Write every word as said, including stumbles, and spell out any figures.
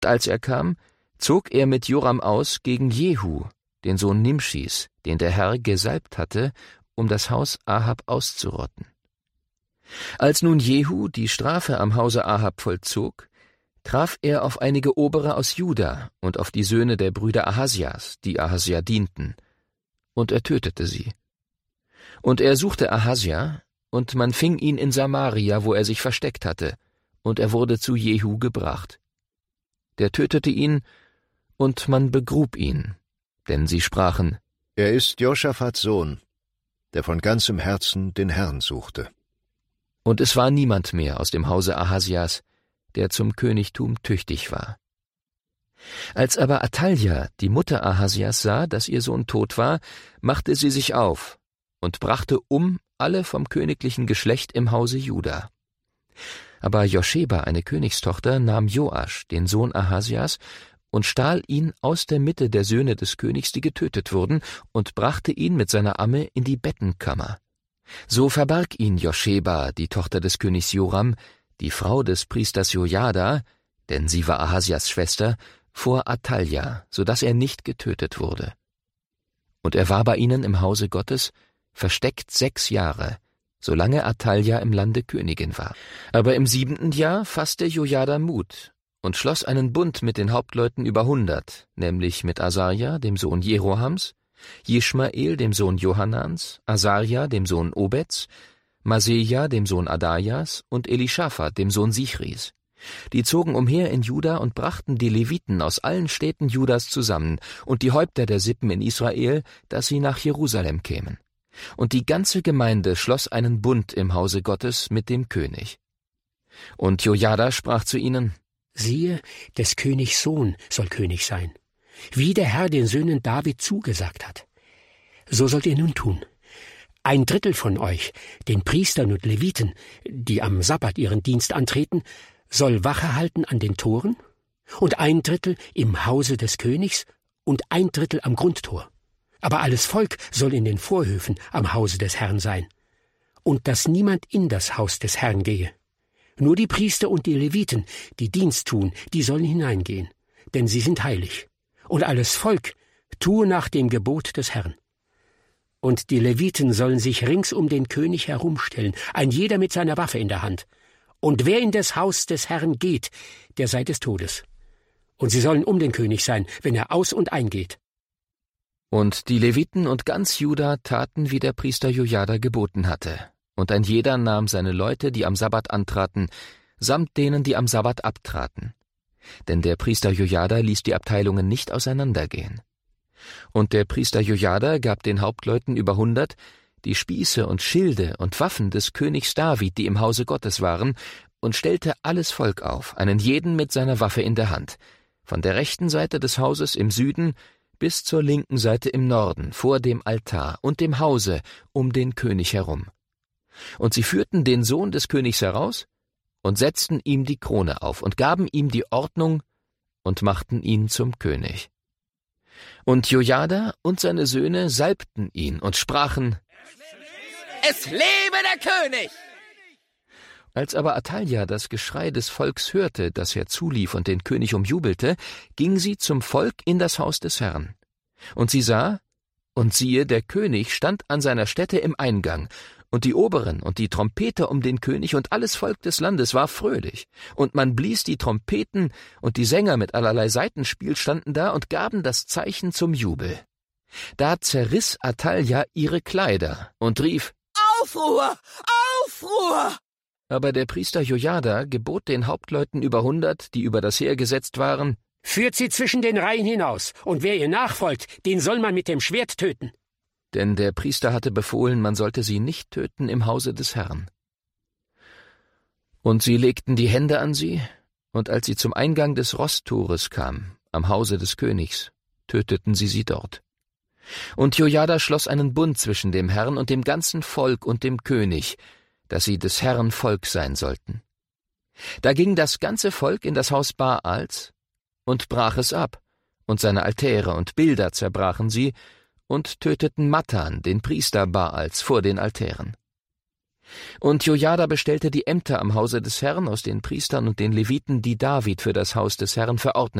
Als er kam, zog er mit Joram aus gegen Jehu, den Sohn Nimschis, den der Herr gesalbt hatte, um das Haus Ahab auszurotten. Als nun Jehu die Strafe am Hause Ahab vollzog, traf er auf einige Obere aus Juda und auf die Söhne der Brüder Ahasjas, die Ahasja dienten, und er tötete sie. Und er suchte Ahasja, und man fing ihn in Samaria, wo er sich versteckt hatte, und er wurde zu Jehu gebracht. Der tötete ihn, und man begrub ihn, denn sie sprachen: Er ist Joschafats Sohn, der von ganzem Herzen den Herrn suchte. Und es war niemand mehr aus dem Hause Ahasjas, der zum Königtum tüchtig war. Als aber Athalja, die Mutter Ahasjas, sah, dass ihr Sohn tot war, machte sie sich auf und brachte um alle vom königlichen Geschlecht im Hause Juda. Aber Joscheba, eine Königstochter, nahm Joasch, den Sohn Ahasjas, und stahl ihn aus der Mitte der Söhne des Königs, die getötet wurden, und brachte ihn mit seiner Amme in die Bettenkammer. So verbarg ihn Joscheba, die Tochter des Königs Joram, die Frau des Priesters Jojada, denn sie war Ahasjas Schwester, vor Athalja, so dass er nicht getötet wurde. Und er war bei ihnen im Hause Gottes, versteckt sechs Jahre, solange Athalja im Lande Königin war. Aber im siebenten Jahr fasste Jojada Mut und schloss einen Bund mit den Hauptleuten über hundert, nämlich mit Asaja, dem Sohn Jerohams, Jischmael, dem Sohn Johanans, Asaria, dem Sohn Obeds, Maseja, dem Sohn Adajas, und Elischaphat, dem Sohn Sichris. Die zogen umher in Juda und brachten die Leviten aus allen Städten Judas zusammen und die Häupter der Sippen in Israel, dass sie nach Jerusalem kämen. Und die ganze Gemeinde schloss einen Bund im Hause Gottes mit dem König. Und Jojada sprach zu ihnen: Siehe, des Königs Sohn soll König sein, wie der Herr den Söhnen David zugesagt hat. So sollt ihr nun tun. Ein Drittel von euch, den Priestern und Leviten, die am Sabbat ihren Dienst antreten, soll Wache halten an den Toren, und ein Drittel im Hause des Königs und ein Drittel am Grundtor. Aber alles Volk soll in den Vorhöfen am Hause des Herrn sein, und dass niemand in das Haus des Herrn gehe. Nur die Priester und die Leviten, die Dienst tun, die sollen hineingehen, denn sie sind heilig. Und alles Volk tue nach dem Gebot des Herrn. Und die Leviten sollen sich rings um den König herumstellen, ein jeder mit seiner Waffe in der Hand. Und wer in das Haus des Herrn geht, der sei des Todes. Und sie sollen um den König sein, wenn er aus- und eingeht. Und die Leviten und ganz Juda taten, wie der Priester Jojada geboten hatte. Und ein jeder nahm seine Leute, die am Sabbat antraten, samt denen, die am Sabbat abtraten. Denn der Priester Jojada ließ die Abteilungen nicht auseinandergehen. Und der Priester Jojada gab den Hauptleuten über hundert die Spieße und Schilde und Waffen des Königs David, die im Hause Gottes waren, und stellte alles Volk auf, einen jeden mit seiner Waffe in der Hand, von der rechten Seite des Hauses im Süden bis zur linken Seite im Norden, vor dem Altar und dem Hause um den König herum. Und sie führten den Sohn des Königs heraus und setzten ihm die Krone auf und gaben ihm die Ordnung und machten ihn zum König. Und Jojada und seine Söhne salbten ihn und sprachen: Es lebe der König! Als aber Athalja das Geschrei des Volks hörte, das herzulief und den König umjubelte, ging sie zum Volk in das Haus des Herrn. Und sie sah, und siehe, der König stand an seiner Stätte im Eingang, und die Oberen und die Trompeter um den König und alles Volk des Landes war fröhlich. Und man blies die Trompeten, und die Sänger mit allerlei Saitenspiel standen da und gaben das Zeichen zum Jubel. Da zerriss Athalja ihre Kleider und rief: Aufruhr! Aufruhr! Aber der Priester Jojada gebot den Hauptleuten über hundert, die über das Heer gesetzt waren: Führt sie zwischen den Reihen hinaus, und wer ihr nachfolgt, den soll man mit dem Schwert töten. Denn der Priester hatte befohlen, man sollte sie nicht töten im Hause des Herrn. Und sie legten die Hände an sie, und als sie zum Eingang des Rosttores kam, am Hause des Königs, töteten sie sie dort. Und Jojada schloss einen Bund zwischen dem Herrn und dem ganzen Volk und dem König, dass sie des Herrn Volk sein sollten. Da ging das ganze Volk in das Haus Baals und brach es ab, und seine Altäre und Bilder zerbrachen sie, und töteten Mattan, den Priester Baals, vor den Altären. Und Jojada bestellte die Ämter am Hause des Herrn aus den Priestern und den Leviten, die David für das Haus des Herrn verordnet